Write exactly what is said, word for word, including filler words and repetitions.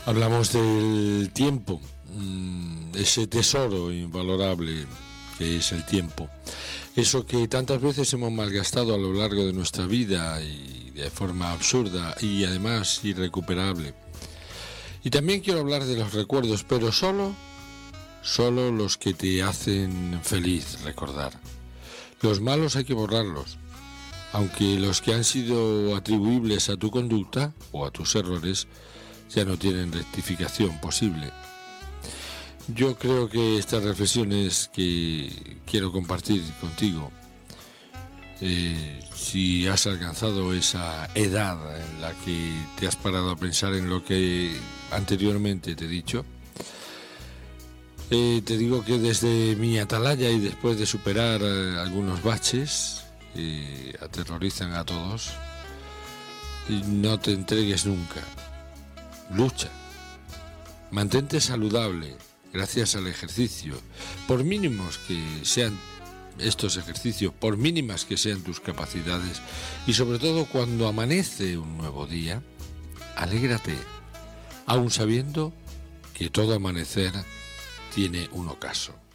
Hablamos del tiempo, ese tesoro invalorable que es el tiempo. Eso que tantas veces hemos malgastado a lo largo de nuestra vida y de forma absurda y además irrecuperable. Y también quiero hablar de los recuerdos, pero solo, solo los que te hacen feliz recordar. Los malos hay que borrarlos, aunque los que han sido atribuibles a tu conducta o a tus errores ya no tienen rectificación posible. Yo creo que estas reflexiones que quiero compartir contigo, eh, si has alcanzado esa edad en la que te has parado a pensar en lo que anteriormente te he dicho, eh, te digo que desde mi atalaya y después de superar eh, algunos baches que aterrorizan a todos, no te entregues nunca. Lucha, mantente saludable gracias al ejercicio, por mínimos que sean estos ejercicios, por mínimas que sean tus capacidades, y sobre todo cuando amanece un nuevo día, alégrate, aun sabiendo que todo amanecer tiene un ocaso.